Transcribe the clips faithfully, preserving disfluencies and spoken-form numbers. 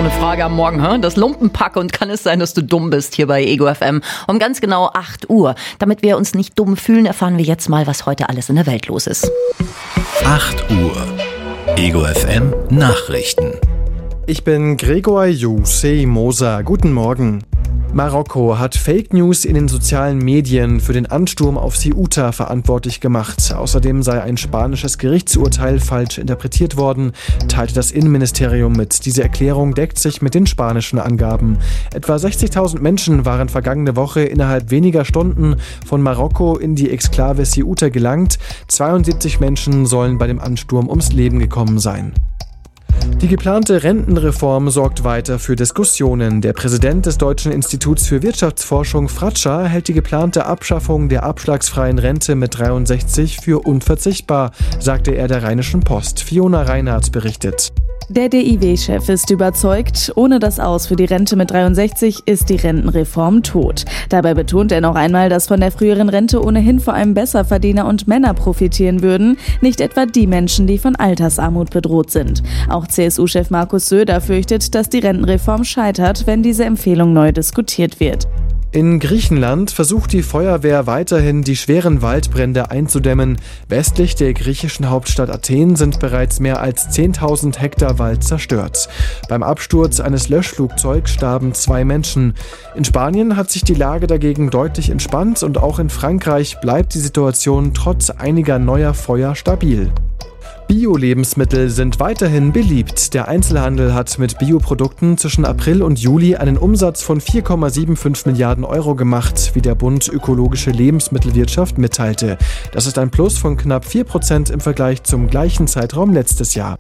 eine Frage am Morgen, hä? Das Lumpenpack und kann es sein, dass du dumm bist hier bei Ego F M um ganz genau acht Uhr. Damit wir uns nicht dumm fühlen, erfahren wir jetzt mal, was heute alles in der Welt los ist. acht Uhr. Ego F M Nachrichten. Ich bin Gregor Jussi Moser. Guten Morgen. Marokko hat Fake News in den sozialen Medien für den Ansturm auf Ceuta verantwortlich gemacht. Außerdem sei ein spanisches Gerichtsurteil falsch interpretiert worden, teilte das Innenministerium mit. Diese Erklärung deckt sich mit den spanischen Angaben. Etwa sechzigtausend Menschen waren vergangene Woche innerhalb weniger Stunden von Marokko in die Exklave Ceuta gelangt. zweiundsiebzig Menschen sollen bei dem Ansturm ums Leben gekommen sein. Die geplante Rentenreform sorgt weiter für Diskussionen. Der Präsident des Deutschen Instituts für Wirtschaftsforschung, Fratscher, hält die geplante Abschaffung der abschlagsfreien Rente mit dreiundsechzig für unverzichtbar, sagte er der Rheinischen Post. Fiona Reinhardt berichtet. Der D I W-Chef ist überzeugt, ohne das Aus für die Rente mit dreiundsechzig ist die Rentenreform tot. Dabei betont er noch einmal, dass von der früheren Rente ohnehin vor allem Besserverdiener und Männer profitieren würden, nicht etwa die Menschen, die von Altersarmut bedroht sind. Auch C S U-Chef Markus Söder fürchtet, dass die Rentenreform scheitert, wenn diese Empfehlung neu diskutiert wird. In Griechenland versucht die Feuerwehr weiterhin, die schweren Waldbrände einzudämmen. Westlich der griechischen Hauptstadt Athen sind bereits mehr als zehntausend Hektar Wald zerstört. Beim Absturz eines Löschflugzeugs starben zwei Menschen. In Spanien hat sich die Lage dagegen deutlich entspannt und auch in Frankreich bleibt die Situation trotz einiger neuer Feuer stabil. Bio-Lebensmittel sind weiterhin beliebt. Der Einzelhandel hat mit Bioprodukten zwischen April und Juli einen Umsatz von vier Komma fünfundsiebzig Milliarden Euro gemacht, wie der Bund Ökologische Lebensmittelwirtschaft mitteilte. Das ist ein Plus von knapp vier Prozent im Vergleich zum gleichen Zeitraum letztes Jahr.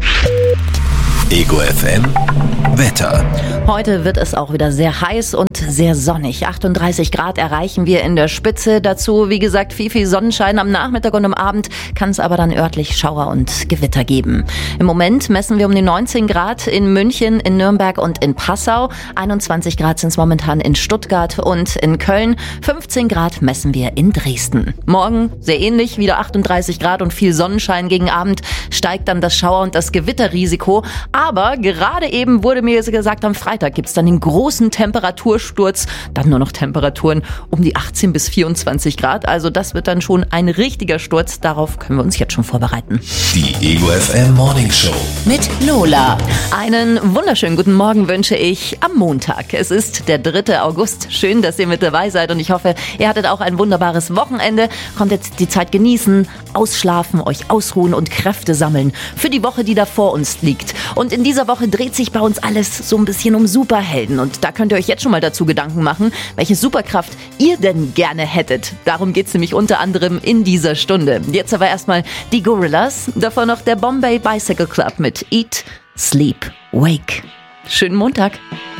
Ego F M Wetter. Heute wird es auch wieder sehr heiß und sehr sonnig. achtunddreißig Grad erreichen wir in der Spitze. Dazu, wie gesagt, viel, viel Sonnenschein. Am Nachmittag und am Abend kann es aber dann örtlich Schauer und Gewitter geben. Im Moment messen wir um die neunzehn Grad in München, in Nürnberg und in Passau. einundzwanzig Grad sind es momentan in Stuttgart und in Köln. fünfzehn Grad messen wir in Dresden. Morgen sehr ähnlich, wieder achtunddreißig Grad und viel Sonnenschein. Gegen Abend steigt dann das Schauer- und das Gewitterrisiko. Aber gerade eben wurde mir gesagt, am Freitag gibt es dann den großen Temperatursturz. Dann nur noch Temperaturen um die achtzehn bis vierundzwanzig Grad. Also das wird dann schon ein richtiger Sturz. Darauf können wir uns jetzt schon vorbereiten. Die Ego F M Morning Show Mit Lola. Einen wunderschönen guten Morgen wünsche ich am Montag. Es ist der dritte August. Schön, dass ihr mit dabei seid und ich hoffe, ihr hattet auch ein wunderbares Wochenende. Kommt jetzt die Zeit genießen, ausschlafen, euch ausruhen und Kräfte sammeln für die Woche, die da vor uns liegt. Und in dieser Woche dreht sich bei uns alles so ein bisschen um Superhelden. Und da könnt ihr euch jetzt schon mal dazu Gedanken machen, welche Superkraft ihr denn gerne hättet. Darum geht es nämlich unter anderem in dieser Stunde. Jetzt aber erstmal die Gorillaz, davor noch der Bombay Bicycle Club mit Eat, Sleep, Wake. Schönen Montag.